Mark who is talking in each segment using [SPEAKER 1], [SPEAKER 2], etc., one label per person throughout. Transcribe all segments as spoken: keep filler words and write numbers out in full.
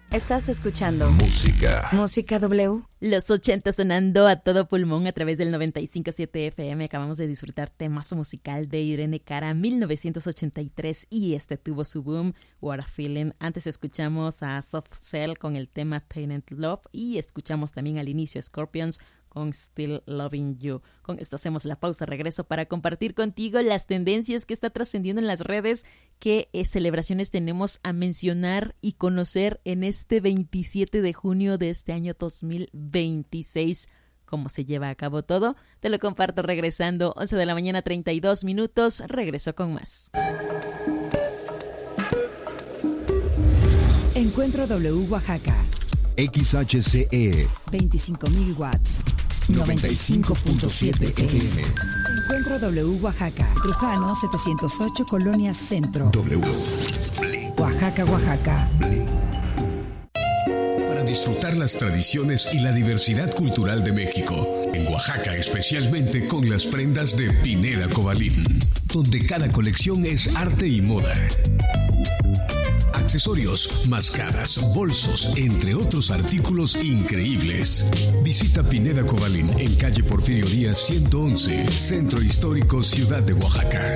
[SPEAKER 1] Estás escuchando
[SPEAKER 2] Música.
[SPEAKER 1] Música W.
[SPEAKER 3] Los ochenta sonando a todo pulmón a través del noventa y cinco punto siete F M. Acabamos de disfrutar temazo musical de Irene Cara, mil novecientos ochenta y tres, y este tuvo su boom, What a Feeling. Antes escuchamos a Soft Cell con el tema Tainted Love y escuchamos también al inicio Scorpions con Still Loving You. Con esto hacemos la pausa, regreso para compartir contigo las tendencias que está trascendiendo en las redes, qué eh, celebraciones tenemos a mencionar y conocer en este veintisiete de junio de este año dos mil veintiséis. Cómo se lleva a cabo todo, te lo comparto regresando, once de la mañana, treinta y dos minutos, regreso con más.
[SPEAKER 4] Encuentro W Oaxaca.
[SPEAKER 2] X H C E
[SPEAKER 4] veinticinco mil watts.
[SPEAKER 2] noventa y cinco punto siete F M.
[SPEAKER 4] Encuentro W Oaxaca. Trujano setecientos ocho, Colonia Centro.
[SPEAKER 2] W.
[SPEAKER 4] Oaxaca, Oaxaca.
[SPEAKER 5] Para disfrutar las tradiciones y la diversidad cultural de México. En Oaxaca, especialmente con las prendas de Pineda Cobalín, donde cada colección es arte y moda. Accesorios, mascadas, bolsos, entre otros artículos increíbles. Visita Pineda Cobalín en calle Porfirio Díaz ciento once, Centro Histórico, Ciudad de Oaxaca.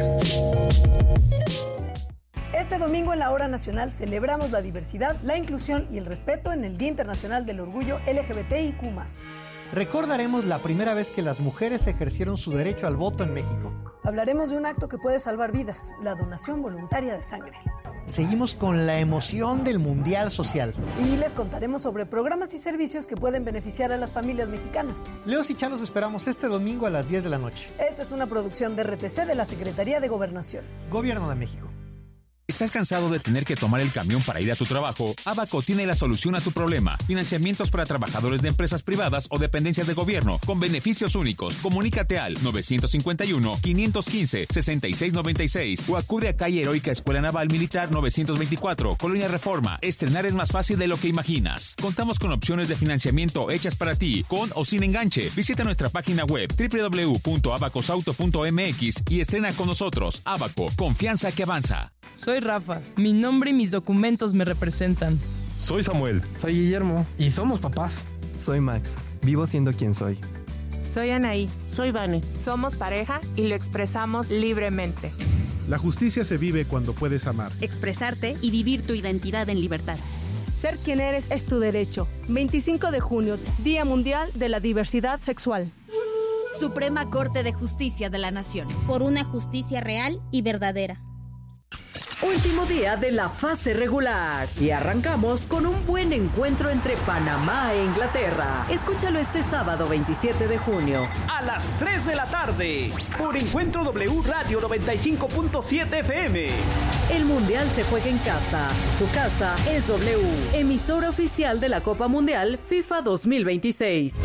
[SPEAKER 6] Este domingo en la Hora Nacional celebramos la diversidad, la inclusión y el respeto en el Día Internacional del Orgullo L G B T I Q más.
[SPEAKER 7] Recordaremos la primera vez que las mujeres ejercieron su derecho al voto en México.
[SPEAKER 6] Hablaremos de un acto que puede salvar vidas, la donación voluntaria de sangre.
[SPEAKER 7] Seguimos con la emoción del Mundial Social.
[SPEAKER 6] Y les contaremos sobre programas y servicios que pueden beneficiar a las familias mexicanas.
[SPEAKER 7] Leos y Chá los esperamos este domingo a las diez de la noche.
[SPEAKER 6] Esta es una producción de R T C de la Secretaría de Gobernación.
[SPEAKER 7] Gobierno de México.
[SPEAKER 8] ¿Estás cansado de tener que tomar el camión para ir a tu trabajo? Abaco tiene la solución a tu problema. Financiamientos para trabajadores de empresas privadas o dependencias de gobierno con beneficios únicos. Comunícate al nueve cinco uno, cinco uno cinco, seis seis nueve seis o acude a calle Heroica Escuela Naval Militar novecientos veinticuatro, Colonia Reforma. Estrenar es más fácil de lo que imaginas. Contamos con opciones de financiamiento hechas para ti, con o sin enganche. Visita nuestra página web doble u doble u doble u punto abacosauto punto m x y estrena con nosotros. Abaco, confianza que avanza.
[SPEAKER 9] Soy Rafa, mi nombre y mis documentos me representan.
[SPEAKER 10] Soy Samuel.
[SPEAKER 11] Soy Guillermo.
[SPEAKER 10] Y somos papás.
[SPEAKER 12] Soy Max, vivo siendo quien soy.
[SPEAKER 13] Soy Anaí.
[SPEAKER 14] Soy Vane.
[SPEAKER 13] Somos pareja y lo expresamos libremente.
[SPEAKER 15] La justicia se vive cuando puedes amar,
[SPEAKER 16] expresarte y vivir tu identidad en libertad.
[SPEAKER 17] Ser quien eres es tu derecho. veinticinco de junio, Día Mundial de la Diversidad Sexual.
[SPEAKER 16] Suprema Corte de Justicia de la Nación.
[SPEAKER 18] Por una justicia real y verdadera.
[SPEAKER 19] Último día de la fase regular y arrancamos con un buen encuentro entre Panamá e Inglaterra. Escúchalo este sábado veintisiete de junio
[SPEAKER 20] a las tres de la tarde por Encuentro W Radio noventa y cinco punto siete F M.
[SPEAKER 19] El Mundial se juega en casa. Su casa es W, emisora oficial de la Copa Mundial FIFA dos mil veintiséis.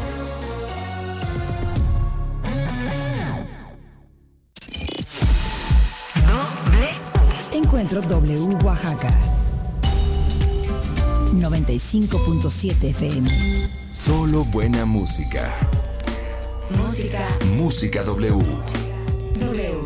[SPEAKER 4] Encuentro W Oaxaca noventa y cinco punto siete F M.
[SPEAKER 2] Solo buena música.
[SPEAKER 4] Música.
[SPEAKER 2] Música W.
[SPEAKER 4] W.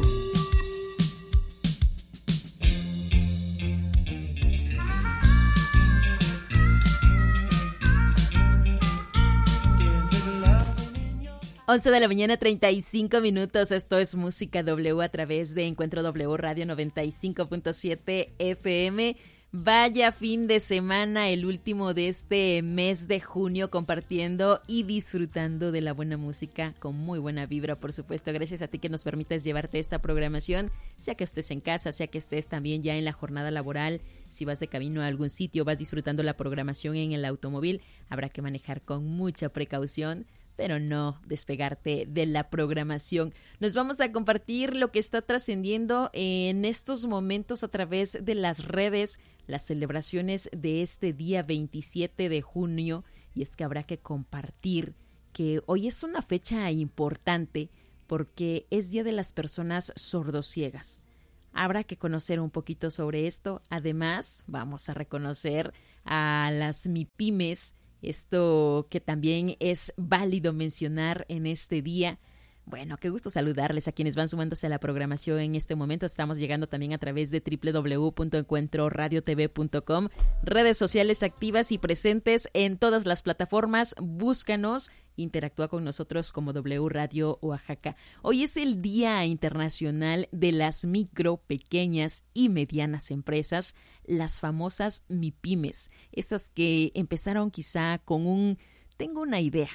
[SPEAKER 3] once de la mañana, treinta y cinco minutos. Esto es Música W a través de Encuentro W Radio noventa y cinco punto siete F M. Vaya fin de semana, el último de este mes de junio, compartiendo y disfrutando de la buena música con muy buena vibra, por supuesto. Gracias a ti que nos permites llevarte esta programación, sea que estés en casa, sea que estés también ya en la jornada laboral. Si vas de camino a algún sitio, vas disfrutando la programación en el automóvil, habrá que manejar con mucha precaución, pero no despegarte de la programación. Nos vamos a compartir lo que está trascendiendo en estos momentos a través de las redes, las celebraciones de este día veintisiete de junio, y es que habrá que compartir que hoy es una fecha importante porque es Día de las Personas Sordociegas. Habrá que conocer un poquito sobre esto. Además, vamos a reconocer a las MIPYMES, esto que también es válido mencionar en este día, Bueno, qué gusto saludarles a quienes van sumándose a la programación en este momento. Estamos llegando también a través de doble u doble u doble u punto encuentro radio t v punto com, redes sociales activas y presentes en todas las plataformas. Búscanos, interactúa con nosotros como W Radio Oaxaca. Hoy es el Día Internacional de las Micro, Pequeñas y Medianas Empresas, las famosas MIPYMES, esas que empezaron quizá con un tengo una idea.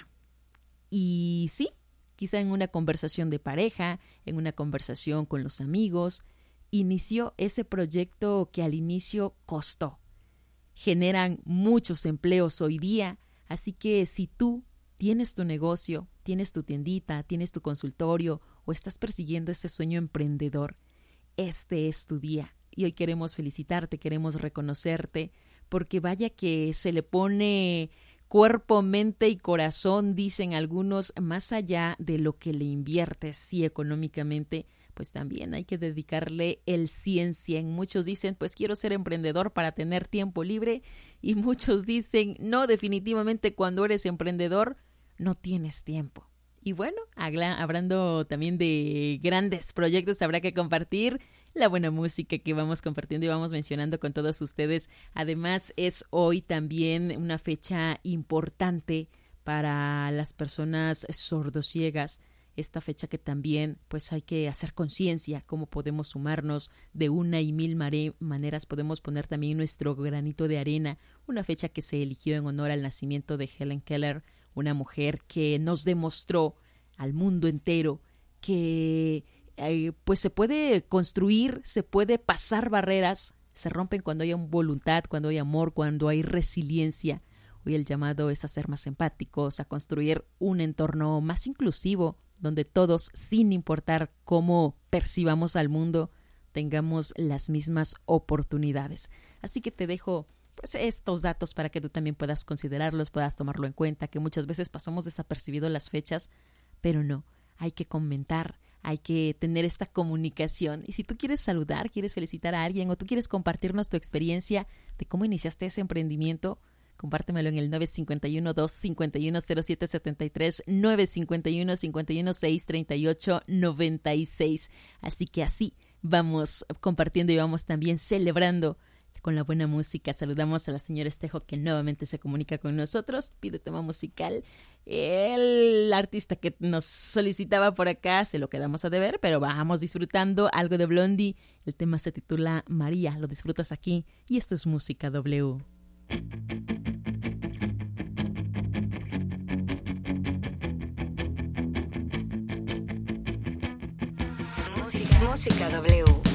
[SPEAKER 3] Y sí, quizá en una conversación de pareja, en una conversación con los amigos, inició ese proyecto que al inicio costó. Generan muchos empleos hoy día, así que si tú tienes tu negocio, tienes tu tiendita, tienes tu consultorio o estás persiguiendo ese sueño emprendedor, este es tu día. Y hoy queremos felicitarte, queremos reconocerte, porque vaya que se le pone cuerpo, mente y corazón, dicen algunos, más allá de lo que le inviertes, sí, económicamente, pues también hay que dedicarle el cien cien. Muchos dicen, pues quiero ser emprendedor para tener tiempo libre, y muchos dicen, no, definitivamente cuando eres emprendedor no tienes tiempo. Y bueno, hablando también de grandes proyectos, habrá que compartir la buena música que vamos compartiendo y vamos mencionando con todos ustedes. Además, es hoy también una fecha importante para las personas sordociegas. Esta fecha que también pues hay que hacer conciencia, cómo podemos sumarnos de una y mil mare- maneras, podemos poner también nuestro granito de arena. Una fecha que se eligió en honor al nacimiento de Helen Keller, una mujer que nos demostró al mundo entero que eh, pues se puede construir, se puede pasar barreras, se rompen cuando hay voluntad, cuando hay amor, cuando hay resiliencia. Hoy el llamado es a ser más empáticos, a construir un entorno más inclusivo, donde todos, sin importar cómo percibamos al mundo, tengamos las mismas oportunidades. Así que te dejo pues estos datos para que tú también puedas considerarlos, puedas tomarlo en cuenta, que muchas veces pasamos desapercibido las fechas, pero no, hay que comentar, hay que tener esta comunicación. Y si tú quieres saludar, quieres felicitar a alguien o tú quieres compartirnos tu experiencia de cómo iniciaste ese emprendimiento, compártemelo en el nueve cinco uno, dos cinco uno, cero siete siete tres, nueve cinco uno, cinco uno seis, tres ocho nueve seis. Así que así vamos compartiendo y vamos también celebrando con la buena música. Saludamos a la señora Estejo, que nuevamente se comunica con nosotros, pide tema musical. El artista que nos solicitaba por acá se lo quedamos a deber, pero vamos disfrutando algo de Blondie. El tema se titula María, lo disfrutas aquí y esto es Música W.
[SPEAKER 1] Música W.